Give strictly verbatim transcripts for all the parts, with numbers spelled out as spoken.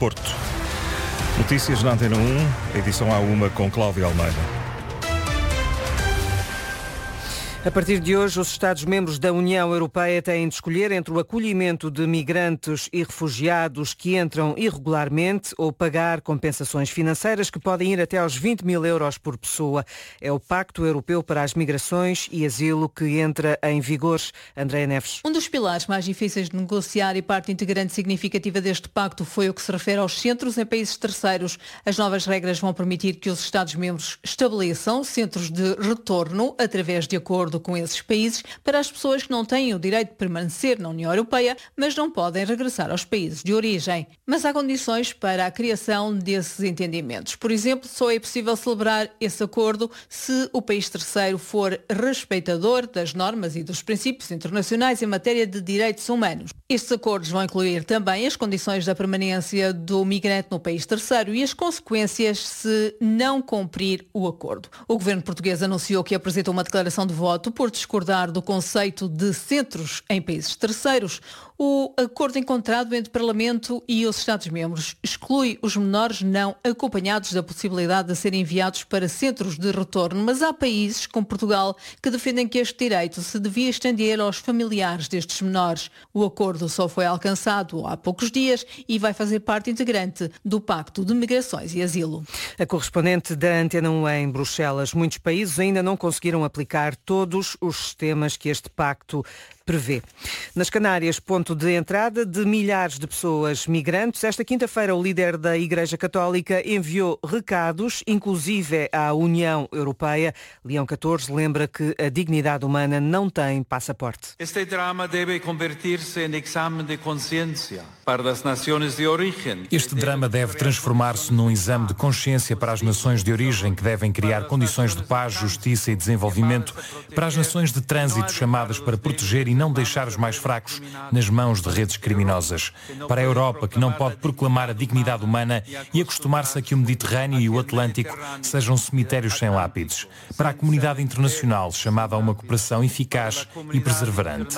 Porto. Notícias na Antena um, edição A uma com Cláudia Almeida. A partir de hoje, os Estados-membros da União Europeia têm de escolher entre o acolhimento de migrantes e refugiados que entram irregularmente ou pagar compensações financeiras que podem ir até aos vinte mil euros por pessoa. É o Pacto Europeu para as Migrações e Asilo que entra em vigor. Andréa Neves. Um dos pilares mais difíceis de negociar e parte integrante significativa deste pacto foi o que se refere aos centros em países terceiros. As novas regras vão permitir que os Estados-membros estabeleçam centros de retorno através de acordo com esses países para as pessoas que não têm o direito de permanecer na União Europeia, mas não podem regressar aos países de origem. Mas há condições para a criação desses entendimentos. Por exemplo, só é possível celebrar esse acordo se o país terceiro for respeitador das normas e dos princípios internacionais em matéria de direitos humanos. Estes acordos vão incluir também as condições da permanência do migrante no país terceiro e as consequências se não cumprir o acordo. O governo português anunciou que apresentou uma declaração de voto por discordar do conceito de centros em países terceiros. O acordo encontrado entre o Parlamento e os Estados-membros exclui os menores não acompanhados da possibilidade de serem enviados para centros de retorno, mas há países, como Portugal, que defendem que este direito se devia estender aos familiares destes menores. O acordo só foi alcançado há poucos dias e vai fazer parte integrante do Pacto de Migrações e Asilo. A correspondente da Antena um em Bruxelas. Muitos países ainda não conseguiram aplicar todos os sistemas que este pacto prevê. Nas Canárias, ponto de entrada de milhares de pessoas migrantes. Esta quinta-feira, o líder da Igreja Católica enviou recados, inclusive à União Europeia. Leão catorze lembra que a dignidade humana não tem passaporte. Este drama deve convertir-se em exame de consciência para as nações de origem. Este drama deve transformar-se num exame de consciência para as nações de origem, que devem criar condições de paz, justiça e desenvolvimento para as nações de trânsito, chamadas para proteger e não deixar os mais fracos nas mãos de redes criminosas. Para a Europa, que não pode proclamar a dignidade humana e acostumar-se a que o Mediterrâneo e o Atlântico sejam cemitérios sem lápides. Para a comunidade internacional, chamada a uma cooperação eficaz e perseverante.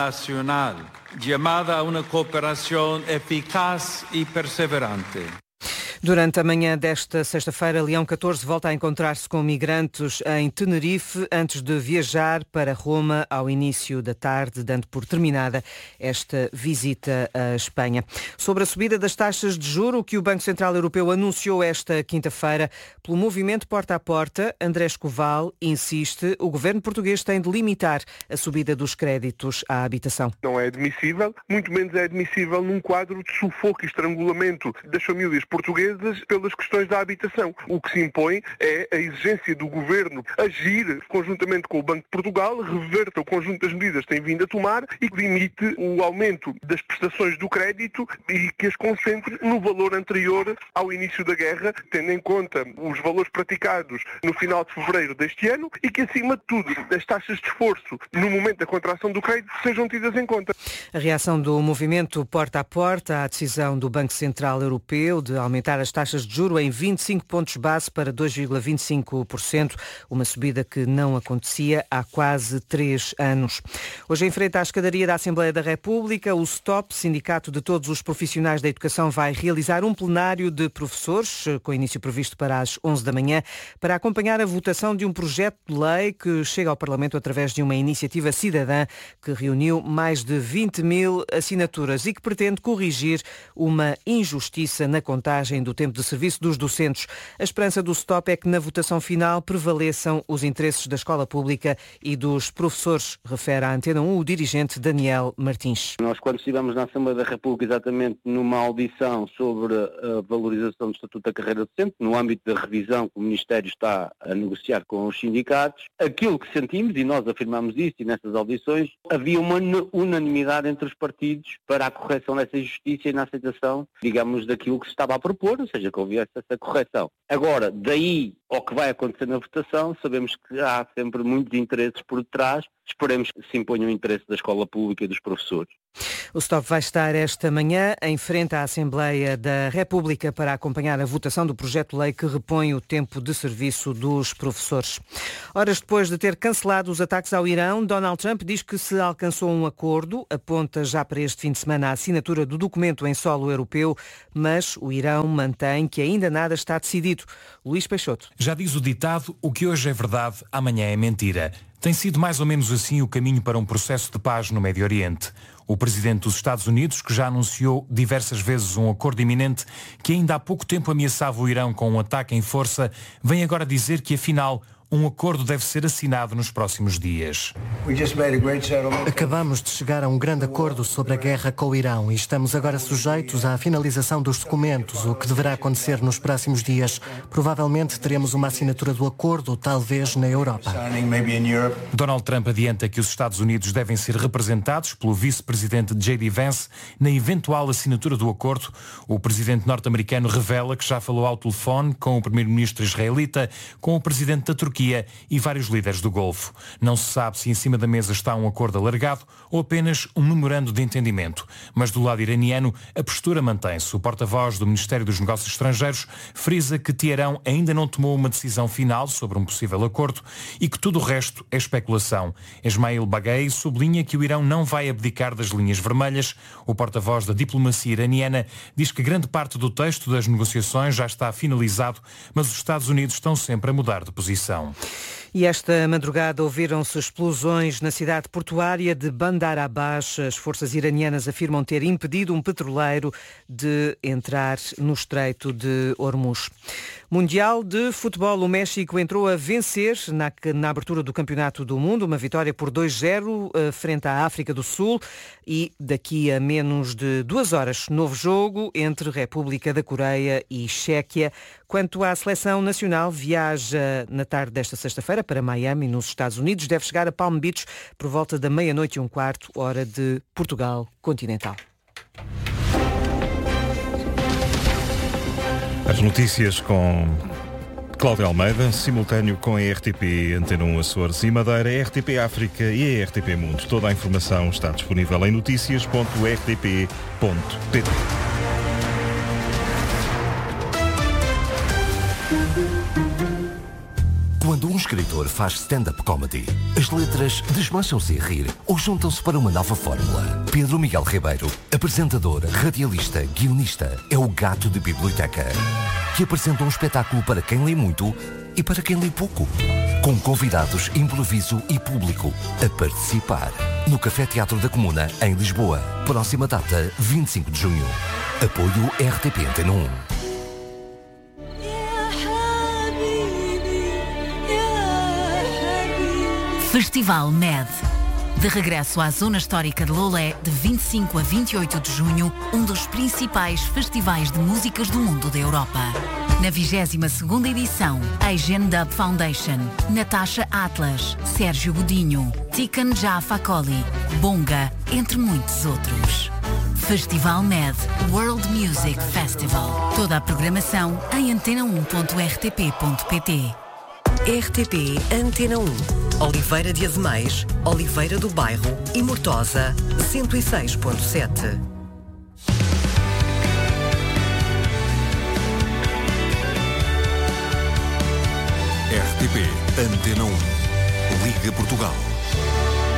Chamada a uma cooperação eficaz e perseverante. Durante a manhã desta sexta-feira, Leão catorze volta a encontrar-se com migrantes em Tenerife antes de viajar para Roma ao início da tarde, dando por terminada esta visita à Espanha. Sobre a subida das taxas de juro que o Banco Central Europeu anunciou esta quinta-feira, pelo movimento porta a porta, André Escoval insiste, o governo português tem de limitar a subida dos créditos à habitação. Não é admissível, muito menos é admissível num quadro de sufoco e estrangulamento das famílias portuguesas pelas questões da habitação. O que se impõe é a exigência do Governo agir conjuntamente com o Banco de Portugal, reverta o conjunto das medidas que tem vindo a tomar e que limite o aumento das prestações do crédito e que as concentre no valor anterior ao início da guerra, tendo em conta os valores praticados no final de fevereiro deste ano e que, acima de tudo, as taxas de esforço no momento da contração do crédito sejam tidas em conta. A reação do movimento porta a porta à decisão do Banco Central Europeu de aumentar as taxas de juro em vinte e cinco pontos base para dois vírgula vinte e cinco por cento, uma subida que não acontecia há quase três anos. Hoje, em frente à escadaria da Assembleia da República, o STOP, Sindicato de Todos os Profissionais da Educação, vai realizar um plenário de professores, com início previsto para as onze da manhã, para acompanhar a votação de um projeto de lei que chega ao Parlamento através de uma iniciativa cidadã que reuniu mais de vinte mil assinaturas e que pretende corrigir uma injustiça na contagem do tempo de serviço dos docentes. A esperança do STOP é que na votação final prevaleçam os interesses da escola pública e dos professores, refere à Antena um o dirigente Daniel Martins. Nós, quando estivemos na Assembleia da República, exatamente numa audição sobre a valorização do Estatuto da Carreira Docente, no âmbito da revisão que o Ministério está a negociar com os sindicatos, aquilo que sentimos, e nós afirmamos isso e nessas audições, havia uma unanimidade entre os partidos para a correção dessa injustiça e na aceitação, digamos, daquilo que se estava a propor, ou seja, que houvesse essa correção. Agora, daí ao que vai acontecer na votação, sabemos que há sempre muitos interesses por detrás. Esperemos que se imponha o interesse da escola pública e dos professores. O Stop vai estar esta manhã em frente à Assembleia da República para acompanhar a votação do projeto de lei que repõe o tempo de serviço dos professores. Horas depois de ter cancelado os ataques ao Irão, Donald Trump diz que se alcançou um acordo, aponta já para este fim de semana a assinatura do documento em solo europeu, mas o Irão mantém que ainda nada está decidido. Luís Peixoto. Já diz o ditado, o que hoje é verdade, amanhã é mentira. Tem sido mais ou menos assim o caminho para um processo de paz no Médio Oriente. O presidente dos Estados Unidos, que já anunciou diversas vezes um acordo iminente que ainda há pouco tempo ameaçava o Irão com um ataque em força, vem agora dizer que, afinal, um acordo deve ser assinado nos próximos dias. Acabamos de chegar a um grande acordo sobre a guerra com o Irão e estamos agora sujeitos à finalização dos documentos, o que deverá acontecer nos próximos dias. Provavelmente teremos uma assinatura do acordo, talvez na Europa. Donald Trump adianta que os Estados Unidos devem ser representados pelo vice-presidente J D Vance na eventual assinatura do acordo. O presidente norte-americano revela que já falou ao telefone com o primeiro-ministro israelita, com o presidente da Turquia e vários líderes do Golfo. Não se sabe se em cima da mesa está um acordo alargado ou apenas um memorando de entendimento. Mas do lado iraniano, a postura mantém-se. O porta-voz do Ministério dos Negócios Estrangeiros frisa que Teherão ainda não tomou uma decisão final sobre um possível acordo e que tudo o resto é especulação. Esmail Baghei sublinha que o Irão não vai abdicar das linhas vermelhas. O porta-voz da diplomacia iraniana diz que grande parte do texto das negociações já está finalizado, mas os Estados Unidos estão sempre a mudar de posição. E esta madrugada ouviram-se explosões na cidade portuária de Bandar Abbas. As forças iranianas afirmam ter impedido um petroleiro de entrar no Estreito de Hormuz. Mundial de Futebol. O México entrou a vencer na, na abertura do Campeonato do Mundo, uma vitória por dois a zero frente à África do Sul e daqui a menos de duas horas, novo jogo entre República da Coreia e Chequia. Quanto à seleção nacional, viaja na tarde desta sexta-feira para Miami, nos Estados Unidos. Deve chegar a Palm Beach por volta da meia-noite e um quarto, hora de Portugal continental. As notícias com Cláudia Almeida, simultâneo com a R T P Antena um Açores e Madeira, a R T P África e a R T P Mundo. Toda a informação está disponível em notícias ponto r t p ponto p t. Quando um escritor faz stand-up comedy, as letras desmancham-se a rir ou juntam-se para uma nova fórmula. Pedro Miguel Ribeiro, apresentador, radialista, guionista, é o gato de biblioteca, que apresenta um espetáculo para quem lê muito e para quem lê pouco. Com convidados, improviso e público a participar. No Café Teatro da Comuna, em Lisboa. Próxima data, vinte e cinco de junho. Apoio R T P Antena um. Festival M E D. De regresso à Zona Histórica de Lolé, de vinte e cinco a vinte e oito de junho, um dos principais festivais de músicas do mundo da Europa. Na vigésima segunda edição, Asian Dub Foundation, Natasha Atlas, Sérgio Godinho, Tiken Jah Fakoly, Bonga, entre muitos outros. Festival M E D World Music Festival. Toda a programação em antena um ponto r t p ponto p t. R T P Antena um. Oliveira de Ademais, Oliveira do Bairro e Mortosa, cento e seis ponto sete. R T P Antena um. Liga Portugal.